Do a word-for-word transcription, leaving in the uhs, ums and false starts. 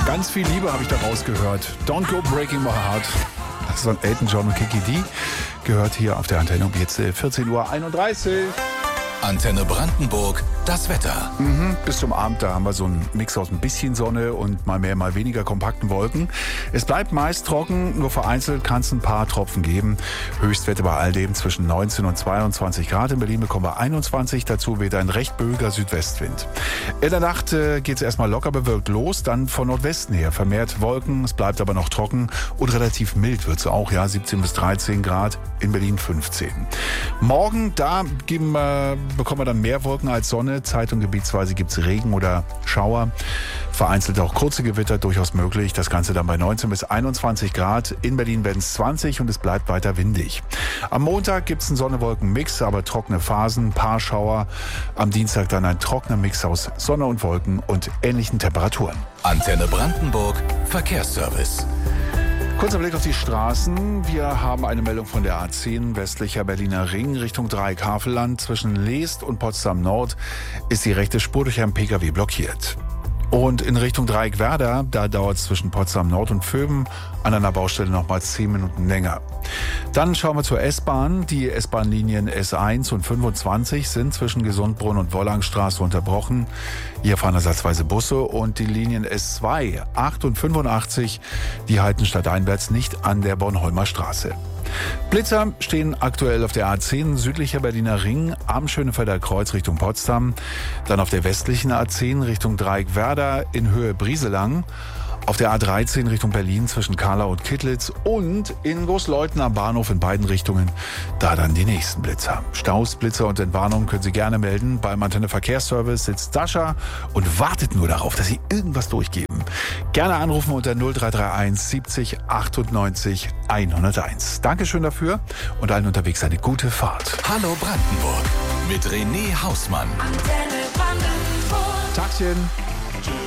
Ganz viel Liebe habe ich da rausgehört. Don't Go Breaking My Heart. Das ist von Elton John und Kiki D. Gehört hier auf der Antenne um jetzt vierzehn Uhr einunddreißig. Antenne Brandenburg, das Wetter. Mhm, bis zum Abend, da haben wir so einen Mix aus ein bisschen Sonne und mal mehr, mal weniger kompakten Wolken. Es bleibt meist trocken, nur vereinzelt kann es ein paar Tropfen geben. Höchstwerte bei all dem zwischen neunzehn und zweiundzwanzig Grad. In Berlin bekommen wir einundzwanzig, dazu weht ein recht böiger Südwestwind. In der Nacht äh, geht es erstmal locker bewölkt los, dann von Nordwesten her vermehrt Wolken. Es bleibt aber noch trocken und relativ mild wird es auch, ja, siebzehn bis dreizehn Grad, in Berlin fünfzehn. Morgen, da geben wir... bekommen wir dann mehr Wolken als Sonne. Zeit- und gebietsweise gibt es Regen oder Schauer. Vereinzelt auch kurze Gewitter durchaus möglich. Das Ganze dann bei neunzehn bis einundzwanzig Grad. In Berlin werden es zwanzig und es bleibt weiter windig. Am Montag gibt es einen Sonne-Wolken-Mix, aber trockene Phasen, paar Schauer. Am Dienstag dann ein trockener Mix aus Sonne und Wolken und ähnlichen Temperaturen. Antenne Brandenburg, Verkehrsservice. Kurzer Blick auf die Straßen. Wir haben eine Meldung von der A zehn, westlicher Berliner Ring, Richtung Dreieck-Havelland. Zwischen Leest und Potsdam Nord ist die rechte Spur durch einen Pkw blockiert. Und in Richtung Dreieck-Werder, da dauert es zwischen Potsdam Nord und Vöben an einer Baustelle nochmal zehn Minuten länger. Dann schauen wir zur S-Bahn. Die S-Bahn-Linien S eins und fünfundzwanzig sind zwischen Gesundbrunnen und Wollangstraße unterbrochen. Hier fahren ersatzweise Busse und die Linien S zwei, acht und fünfundachtzig, die halten stadteinwärts nicht an der Bornholmer Straße. Blitzer stehen aktuell auf der A zehn, südlicher Berliner Ring, am Schönefelder Kreuz Richtung Potsdam. Dann auf der westlichen A zehn Richtung Dreieck-Werder in Höhe Brieselang. Auf der A dreizehn Richtung Berlin zwischen Kahlau und Kittlitz und in Großleuthen am Bahnhof in beiden Richtungen. Da dann die nächsten Blitzer. Staus, Blitzer und Entwarnungen können Sie gerne melden. Beim Antenne Verkehrsservice sitzt Sascha und wartet nur darauf, dass Sie irgendwas durchgeben. Gerne anrufen unter null drei drei eins siebzig achtundneunzig hunderteins. Dankeschön dafür und allen unterwegs eine gute Fahrt. Hallo Brandenburg mit René Hausmann. Antenne Brandenburg. Tagchen.